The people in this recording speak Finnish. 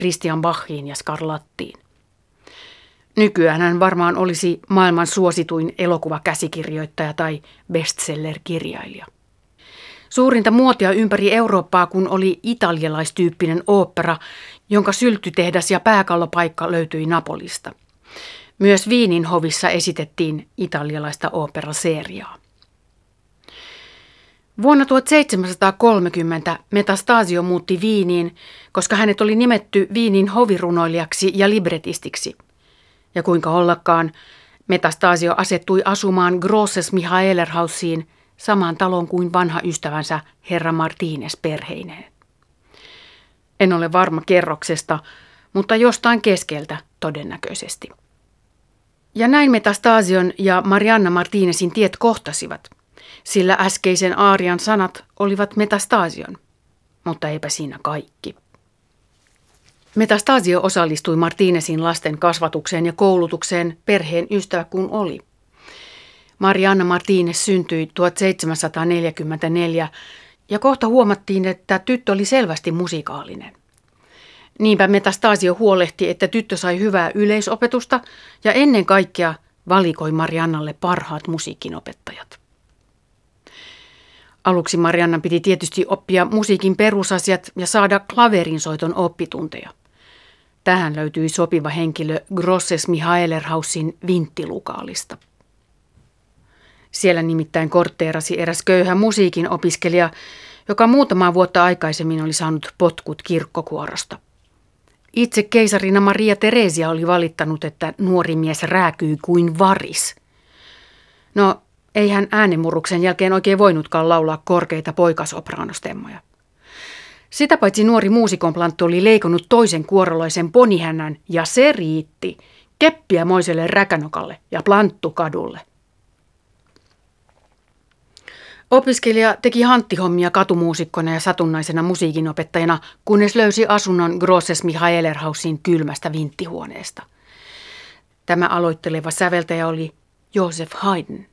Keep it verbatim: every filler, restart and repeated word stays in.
Christian Bachiin ja Scarlattiin. Nykyään hän varmaan olisi maailman suosituin elokuvakäsikirjoittaja tai bestseller-kirjailija. Suurinta muotia ympäri Eurooppaa, kun oli italialaistyyppinen ooppera, jonka sylttytehdas ja pääkallopaikka löytyi Napolista. Myös Wienin hovissa esitettiin italialaista oopperaseriaa. Vuonna tuhatseitsemänsataakolmekymmentä Metastasio muutti Wieniin, koska hänet oli nimetty Wienin hovirunoilijaksi ja libretistiksi. Ja kuinka ollakaan, Metastasio asettui asumaan Grosses Michaelerhausiin, samaan taloon kuin vanha ystävänsä herra Martínez perheineen. En ole varma kerroksesta, mutta jostain keskeltä todennäköisesti. Ja näin Metastasion ja Marianna Martínezin tiet kohtasivat, sillä äskeisen aarian sanat olivat Metastasion, mutta eipä siinä kaikki. Metastasio osallistui Martínezin lasten kasvatukseen ja koulutukseen perheen ystävä kun oli. Marianna Martínez syntyi tuhatseitsemänsataaneljäkymmentäneljä ja kohta huomattiin, että tyttö oli selvästi musikaalinen. Niinpä Metastasio huolehti, että tyttö sai hyvää yleisopetusta ja ennen kaikkea valikoi Mariannalle parhaat musiikinopettajat. Aluksi Mariannan piti tietysti oppia musiikin perusasiat ja saada klaverinsoiton oppitunteja. Tähän löytyi sopiva henkilö Grosses Michaelerhausin vinttilukaalista. Siellä nimittäin kortteerasi eräs köyhä musiikin opiskelija, joka muutamaa vuotta aikaisemmin oli saanut potkut kirkkokuorosta. Itse keisarina Maria Teresia oli valittanut, että nuori mies rääkyi kuin varis. No, ei hän äänenmurruksen jälkeen oikein voinutkaan laulaa korkeita poikasopraanostemmoja. Sitä paitsi nuori muusikonplanttu oli leikonut toisen kuorolaisen ponihännän ja se riitti keppiä moiselle räkänokalle ja planttukadulle. Opiskelija teki hanttihommia katumuusikkona ja satunnaisena musiikinopettajana, kunnes löysi asunnon Grosses Michaelerhausin kylmästä vinttihuoneesta. Tämä aloitteleva säveltäjä oli Joseph Haydn.